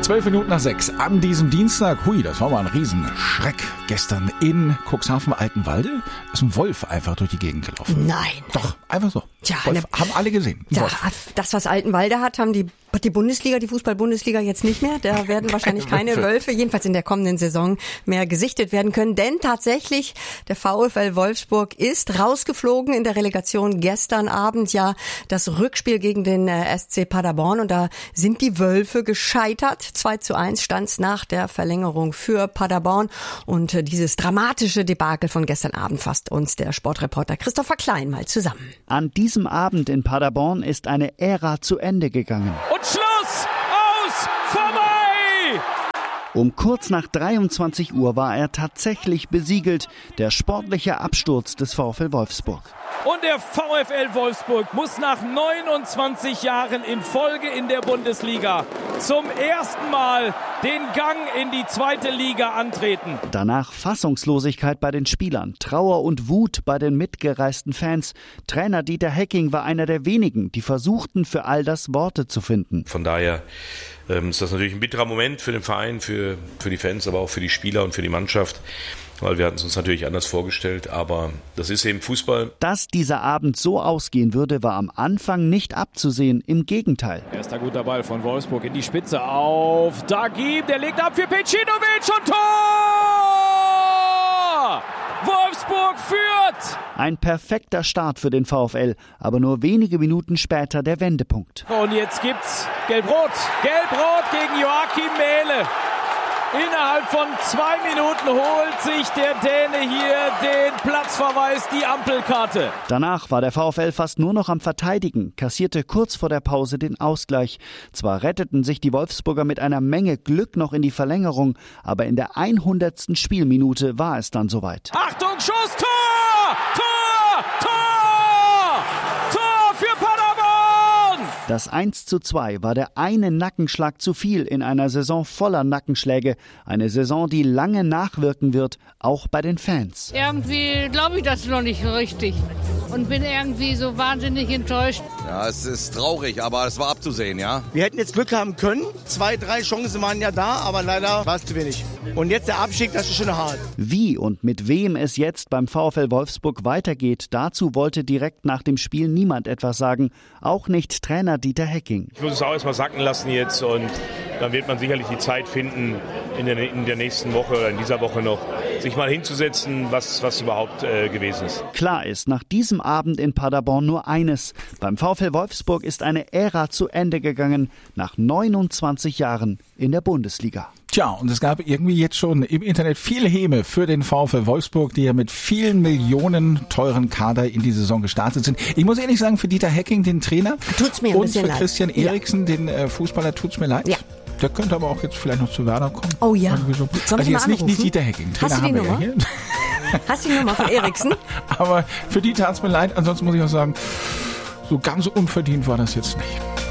5:12 an diesem Dienstag. Hui, das war mal ein Riesenschreck. Gestern in Cuxhaven-Altenwalde ist ein Wolf einfach durch die Gegend gelaufen. Nein. Doch, einfach so. Tja, Wolf, haben alle gesehen. Ja, das, was Altenwalde hat, haben die Bundesliga, die Fußball-Bundesliga jetzt nicht mehr. Da werden wahrscheinlich keine Wölfe, jedenfalls in der kommenden Saison, mehr gesichtet werden können. Denn tatsächlich, der VfL Wolfsburg ist rausgeflogen in der Relegation gestern Abend. Ja, das Rückspiel gegen den SC Paderborn. Und da sind die Wölfe gescheitert. 2:1 stand's nach der Verlängerung für Paderborn. Und dieses dramatische Debakel von gestern Abend fasst uns der Sportreporter Christopher Klein mal zusammen. An diesem Abend in Paderborn ist eine Ära zu Ende gegangen. Und Schluss! Aus! Vorbei! Um kurz nach 23 Uhr war er tatsächlich besiegelt, der sportliche Absturz des VfL Wolfsburg. Und der VfL Wolfsburg muss nach 29 Jahren in Folge in der Bundesliga zum ersten Mal den Gang in die zweite Liga antreten. Danach Fassungslosigkeit bei den Spielern, Trauer und Wut bei den mitgereisten Fans. Trainer Dieter Hecking war einer der wenigen, die versuchten, für all das Worte zu finden. Von daher ist das natürlich ein bitterer Moment für den Verein, für die Fans, aber auch für die Spieler und für die Mannschaft. Weil wir hatten es uns natürlich anders vorgestellt, aber das ist eben Fußball. Dass dieser Abend so ausgehen würde, war am Anfang nicht abzusehen. Im Gegenteil. Erster guter Ball von Wolfsburg in die Spitze auf Dagib. Der legt ab für Pecinovic und Tor! Wolfsburg führt! Ein perfekter Start für den VfL, aber nur wenige Minuten später der Wendepunkt. Und jetzt gibt's Gelb-Rot. Gelb-Rot gegen Joachim Mähle. Innerhalb von 2 Minuten holt sich der Däne hier den Platzverweis, die Ampelkarte. Danach war der VfL fast nur noch am Verteidigen, kassierte kurz vor der Pause den Ausgleich. Zwar retteten sich die Wolfsburger mit einer Menge Glück noch in die Verlängerung, aber in der 100. Spielminute war es dann soweit. Achtung, Schuss, Tor! Tor! Tor! Tor für Paderborn! Das 1:2 war der eine Nackenschlag zu viel in einer Saison voller Nackenschläge. Eine Saison, die lange nachwirken wird, auch bei den Fans. Irgendwie glaube ich das noch nicht richtig und bin irgendwie so wahnsinnig enttäuscht. Ja, es ist traurig, aber es war abzusehen, ja. Wir hätten jetzt Glück haben können. 2, 3 Chancen waren ja da, aber leider war es zu wenig. Und jetzt der Abstieg, das ist schon hart. Wie und mit wem es jetzt beim VfL Wolfsburg weitergeht, dazu wollte direkt nach dem Spiel niemand etwas sagen. Auch nicht Trainer Dieter Hecking. Ich muss es auch erstmal sacken lassen jetzt und dann wird man sicherlich die Zeit finden, in der nächsten Woche oder in dieser Woche noch, sich mal hinzusetzen, was überhaupt gewesen ist. Klar ist nach diesem Abend in Paderborn nur eines. Beim VfL Wolfsburg ist eine Ära zu Ende gegangen, nach 29 Jahren in der Bundesliga. Tja, und es gab irgendwie jetzt schon im Internet viel Häme für den VfL Wolfsburg, die ja mit vielen Millionen teuren Kader in die Saison gestartet sind. Ich muss ehrlich sagen, für Dieter Hecking, den Trainer, tut's mir ein und bisschen für leid. Christian Eriksen, den Fußballer, tut's mir leid. Ja. Der könnte aber auch jetzt vielleicht noch zu Werder kommen. Oh ja. So. Soll ich Also mal jetzt nicht anrufen? Dieter Hecking. Trainer Hast du die haben wir Nummer? ja hier. Hast du die Nummer von Eriksen? Aber für die tat's mir leid. Ansonsten muss ich auch sagen, so ganz unverdient war das jetzt nicht.